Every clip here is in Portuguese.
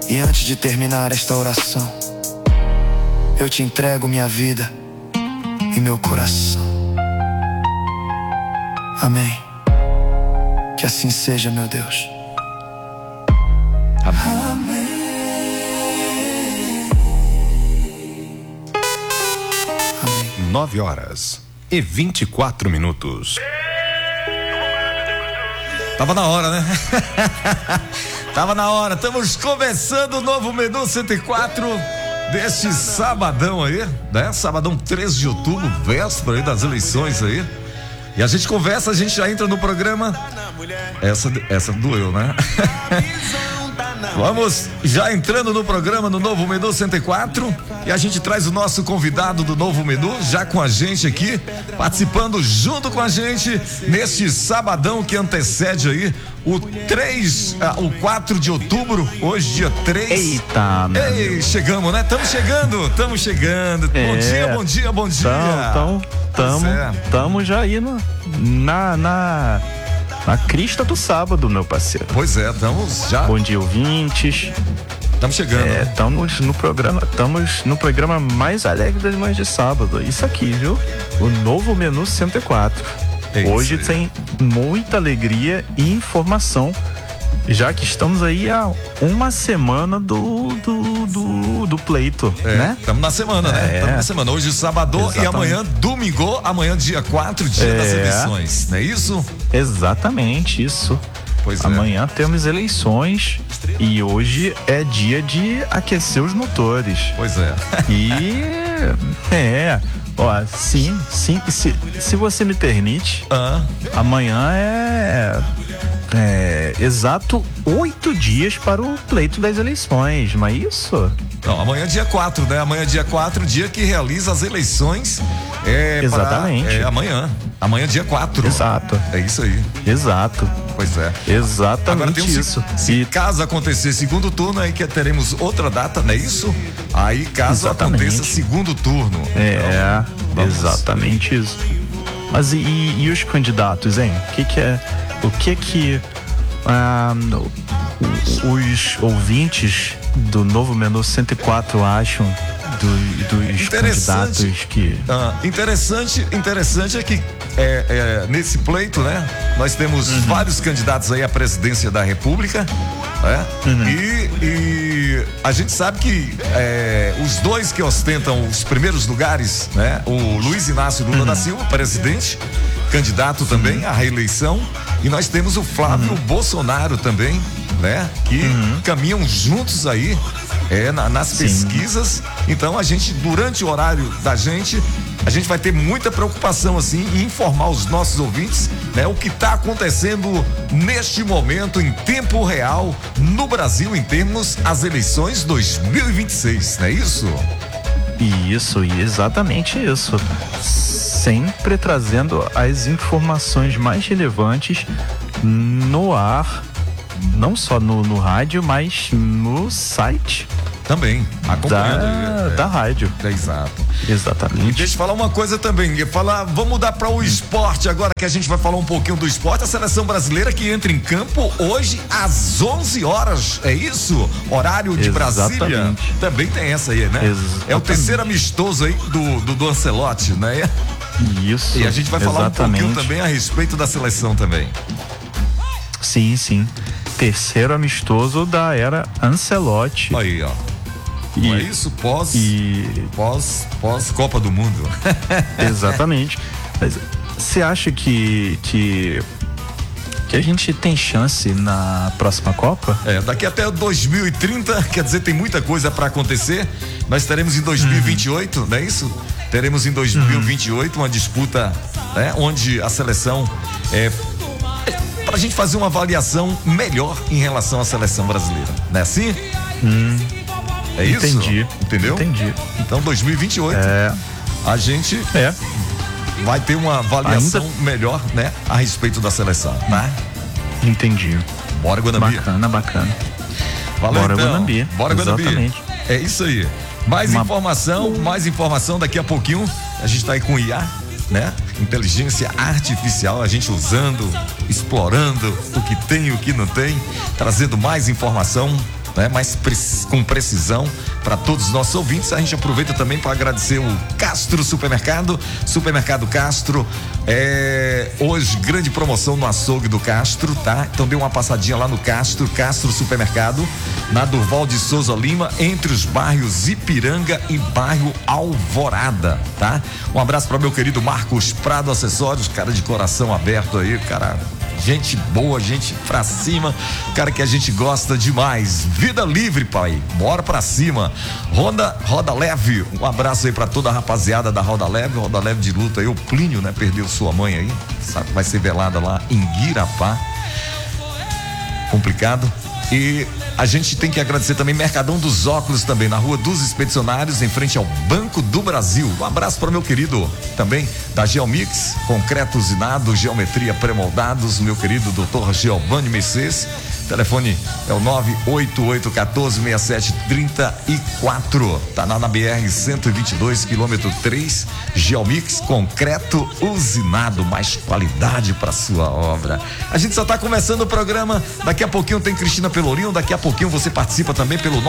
E antes de terminar esta oração, eu te entrego minha vida e meu coração. Amém. Que assim seja, meu Deus. Amém. 9h24. Tava na hora, né? Tava na hora. Estamos começando o novo Menu 104 deste sabadão aí, né? Sabadão 13 de outubro, véspera aí das eleições aí. E a gente conversa, a gente já entra no programa. Essa doeu, né? Vamos já entrando no programa no novo Menu 104 e a gente traz o nosso convidado do novo menu já com a gente aqui, participando junto com a gente neste sabadão que antecede aí o 4 de outubro, hoje dia 3. Eita, ei, chegamos, né? Estamos chegando. Bom dia. Tamo já aí na crista do sábado, meu parceiro. Pois é, estamos já. Bom dia, ouvintes. Estamos chegando. Estamos no programa mais alegre das manhãs de sábado. Isso aqui, viu? O novo Menu 104. Hoje tem muita alegria e informação, já que estamos aí há uma semana do pleito, né? Estamos na semana, né? Estamos na semana. Hoje sábado. Exatamente. E amanhã domingo, amanhã dia 4, dia das eleições, não é isso? Exatamente, isso. Pois amanhã temos eleições e hoje é dia de aquecer os motores. Pois é. E se você me permite, amanhã é exato 8 dias para o pleito das eleições, não é isso? Não, amanhã é dia 4, né? Amanhã é dia 4, dia que realiza as eleições. Exatamente. Amanhã. Amanhã é dia 4. Exato. É isso aí. Exato. Pois é. Exatamente. Agora tem isso. Se caso acontecer segundo turno, aí que teremos outra data, não é isso? Aí caso aconteça segundo turno. Exatamente isso. Mas e os candidatos, hein? O que os ouvintes do novo Menu 104 acham dos candidatos que... Interessante é que nesse pleito, né? Nós temos vários candidatos aí à presidência da República, né? E a gente sabe que os dois que ostentam os primeiros lugares, né? O Luiz Inácio Lula da Silva, presidente, candidato também à reeleição, e nós temos o Flávio Bolsonaro também, né? Que caminham juntos aí nas pesquisas. Então a gente, durante o horário da gente, a gente vai ter muita preocupação assim em informar os nossos ouvintes, né? O que está acontecendo neste momento em tempo real no Brasil em termos as eleições 2026, não é isso? Isso, exatamente isso. Sempre trazendo as informações mais relevantes no ar, não só no rádio, mas no site. Também, acompanhando da rádio. Exato. Exatamente. E deixa eu falar uma coisa também, vamos mudar para o esporte agora, que a gente vai falar um pouquinho do esporte. A seleção brasileira que entra em campo hoje às 11 horas, é isso? Horário de Brasília. Também tem essa aí, né? Exatamente. É o terceiro amistoso aí do Ancelotti, né? Isso. E a gente vai falar um pouquinho também a respeito da seleção também. Sim. Terceiro amistoso da era Ancelotti. Aí, ó. Não é isso? Pós Copa do Mundo. Exatamente. Mas você acha que a gente tem chance na próxima Copa? Daqui até 2030, quer dizer, tem muita coisa para acontecer. Nós teremos em 2028, não é isso? Teremos em 2028 uma disputa, né? Onde a seleção pra gente fazer uma avaliação melhor em relação à seleção brasileira, não é assim? É isso? Entendi. Entendeu? Entendi. Então 2028 a gente vai ter uma avaliação melhor, né? A respeito da seleção, tá? Entendi. Bora, Guanambi. Bacana. Valeu, Bora, então. Guanambi. Bora, Guanambi. Exatamente. É isso aí. Mais informação daqui a pouquinho. A gente tá aí com o IA, né? Inteligência artificial, a gente usando, explorando o que tem e o que não tem, trazendo mais informação né? Mas com precisão para todos os nossos ouvintes. A gente aproveita também para agradecer o Castro Supermercado Castro. Hoje grande promoção no açougue do Castro, tá? Então dê uma passadinha lá no Castro Supermercado, na Durval de Souza Lima, entre os bairros Ipiranga e bairro Alvorada, tá? Um abraço para meu querido Marcos Prado Acessórios, cara de coração aberto aí, cara, gente boa, gente pra cima, cara que a gente gosta demais. Vida livre, pai, bora pra cima. Roda Leve, um abraço aí pra toda a rapaziada da Roda Leve de luta aí. O Plínio, né, perdeu sua mãe aí, sabe, vai ser velada lá em Guirapá, complicado. E a gente tem que agradecer também Mercadão dos Óculos também, na Rua dos Expedicionários, em frente ao Banco do Brasil. Um abraço para o meu querido também da Geomix, concreto usinado, geometria pré-moldados, meu querido Dr. Giovanni Mercedes. Telefone é o 988-14-6734. Tá na BR 122, quilômetro 3. Geomix, concreto usinado, mais qualidade para sua obra. A gente só tá começando o programa. Daqui a pouquinho tem Cristina Pelourinho. Daqui a pouquinho você participa também pelo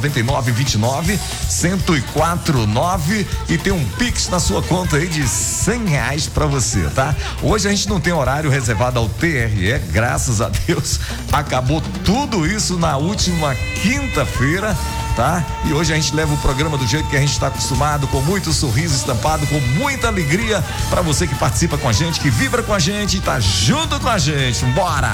999-29-1049 e tem um Pix na sua conta aí de R$100 para você, tá? Hoje a gente não tem horário reservado ao TRE, graças a Deus. Acabou tudo isso na última quinta-feira, tá? E hoje a gente leva o programa do jeito que a gente está acostumado, com muito sorriso estampado, com muita alegria para você que participa com a gente, que vibra com a gente e tá junto com a gente. Bora!